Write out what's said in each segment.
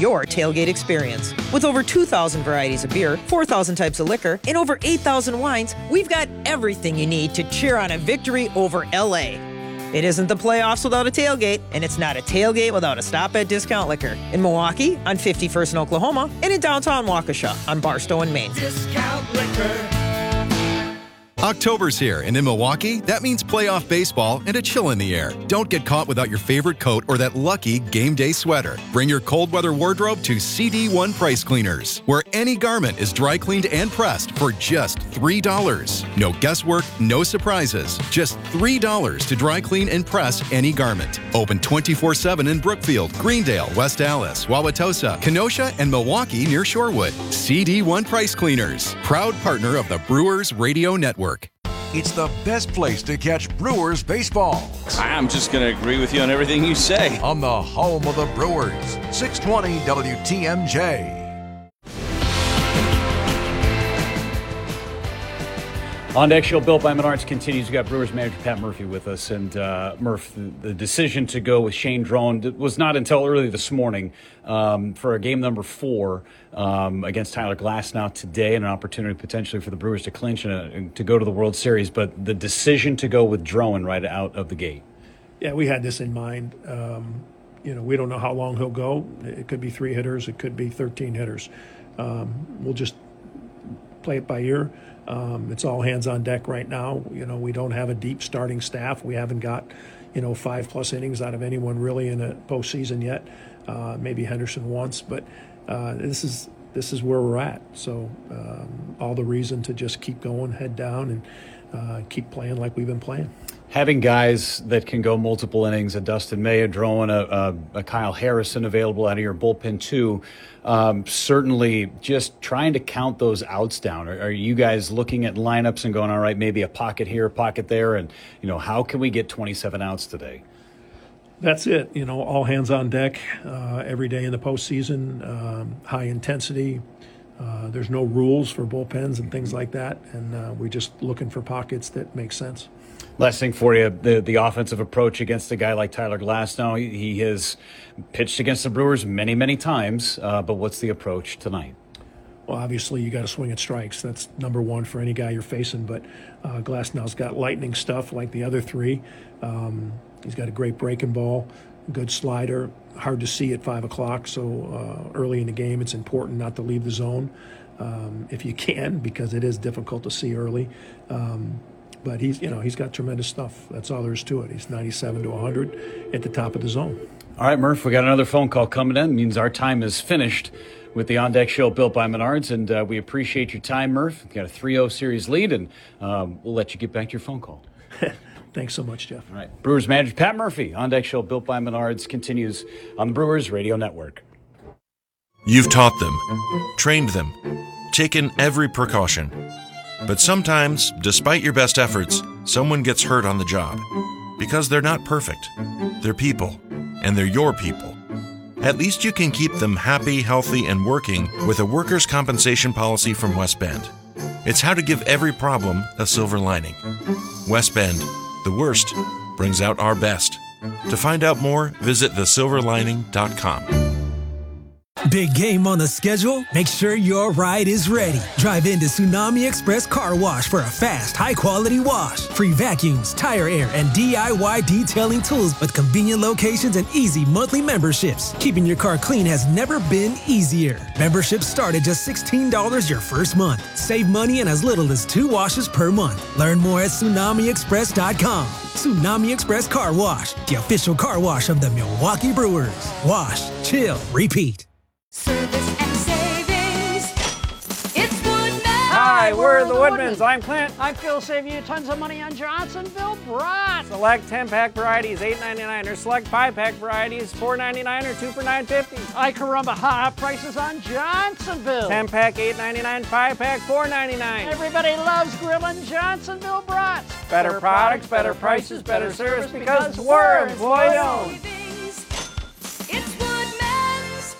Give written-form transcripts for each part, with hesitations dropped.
your tailgate experience. With over 2,000 varieties of beer, 4,000 types of liquor, and over 8,000 wines, we've got everything you need to cheer on a victory over LA. It isn't the playoffs without a tailgate, and it's not a tailgate without a stop at Discount Liquor. In Milwaukee, on 51st in Oklahoma, and in downtown Waukesha, on Barstow and Main. Discount Liquor. October's here, and in Milwaukee, that means playoff baseball and a chill in the air. Don't get caught without your favorite coat or that lucky game day sweater. Bring your cold weather wardrobe to CD1 Price Cleaners, where any garment is dry cleaned and pressed for just $3. No guesswork, no surprises. Just $3 to dry clean and press any garment. Open 24/7 in Brookfield, Greendale, West Allis, Wauwatosa, Kenosha, and Milwaukee near Shorewood. CD1 Price Cleaners, proud partner of the Brewers Radio Network. It's the best place to catch Brewers baseball. I'm just going to agree with you on everything you say. On the home of the Brewers, 620 WTMJ. On Deck Show, built by Menards continues. We've got Brewers manager Pat Murphy with us. And Murph, the decision to go with Shane Drone was not until early this morning for a game number 4 against Tyler Glasnow today, and an opportunity potentially for the Brewers to clinch and to go to the World Series. But the decision to go with Drone right out of the gate. Yeah, we had this in mind. We don't know how long he'll go. It could be 3 hitters. It could be 13 hitters. We'll just play it by ear. It's all hands on deck right now. We don't have a deep starting staff. We haven't got, 5+ innings out of anyone really in a postseason yet. Maybe Henderson once, but this is where we're at. So all the reason to just keep going, head down, and keep playing like we've been playing. Having guys that can go multiple innings, a Dustin May, a Drone, a Kyle Harrison available out of your bullpen too, certainly just trying to count those outs down. Are you guys looking at lineups and going, all right, maybe a pocket here, a pocket there, and how can we get 27 outs today? That's it. All hands on deck every day in the postseason, high intensity. There's no rules for bullpens and things like that, and we're just looking for pockets that make sense. Last thing for you, the offensive approach against a guy like Tyler Glasnow. He has pitched against the Brewers many, many times, but what's the approach tonight? Well, obviously, you got to swing at strikes. That's number one for any guy you're facing, but Glasnow's got lightning stuff like the other 3. He's got a great breaking ball, good slider, hard to see at 5 o'clock, so early in the game it's important not to leave the zone if you can, because it is difficult to see early. But he's got tremendous stuff. That's all there is to it. He's 97 to 100 at the top of the zone. All right, Murph, we got another phone call coming in. It means our time is finished with the On Deck Show built by Menards, and we appreciate your time, Murph. You've got a 3-0 series lead, and we'll let you get back to your phone call. Thanks so much, Jeff. All right, Brewers manager Pat Murphy. On Deck Show built by Menards continues on the Brewers Radio Network. You've taught them, trained them, taken every precaution. But sometimes, despite your best efforts, someone gets hurt on the job. Because they're not perfect. They're people. And they're your people. At least you can keep them happy, healthy, and working with a workers' compensation policy from West Bend. It's how to give every problem a silver lining. West Bend, the worst, brings out our best. To find out more, visit thesilverlining.com. Big game on the schedule? Make sure your ride is ready. Drive into Tsunami Express Car Wash for a fast, high-quality wash. Free vacuums, tire air, and DIY detailing tools with convenient locations and easy monthly memberships. Keeping your car clean has never been easier. Memberships start at just $16 your first month. Save money in as little as 2 washes per month. Learn more at TsunamiExpress.com. Tsunami Express Car Wash, the official car wash of the Milwaukee Brewers. Wash, chill, repeat. Service and savings. It's Woodman. Hi, we're the Woodmans. I'm Clint. I'm Phil, saving you tons of money on Johnsonville brats. Select 10-pack varieties, $8.99, or select 5-pack varieties, $4.99, or 2 for $9.50. Ay caramba, hot prices on Johnsonville. 10-pack, $8.99, 5-pack, $4.99. Everybody loves grilling Johnsonville brats. Better products, better prices, better service, because we're employee-owned. It's Woodman's.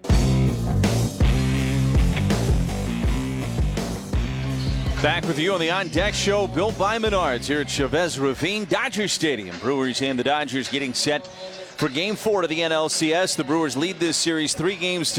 Back with you on the On Deck Show, built by Menards here at Chavez Ravine Dodger Stadium. Brewers and the Dodgers getting set for Game 4 of the NLCS. The Brewers lead this series 3 games to